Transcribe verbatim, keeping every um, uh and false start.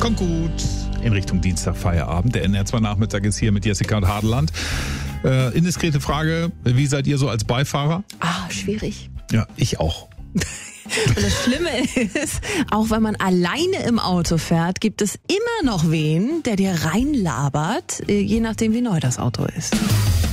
Kommt gut in Richtung Dienstag, Feierabend. Der N R zwei Nachmittag ist hier mit Jessica und Hadeland. Äh, indiskrete Frage, wie seid ihr so als Beifahrer? Ah, schwierig. Ja, ich auch. Und das Schlimme ist, auch wenn man alleine im Auto fährt, gibt es immer noch wen, der dir reinlabert, je nachdem wie neu das Auto ist.